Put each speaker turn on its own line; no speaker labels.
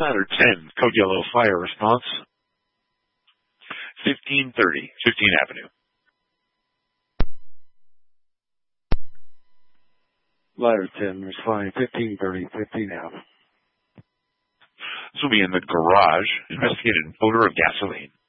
Ladder 10, code yellow, fire response. 1530, 15 Avenue.
Ladder 10, responding 1530, 15 Ave.
This will be in the garage. Investigated an odor of gasoline.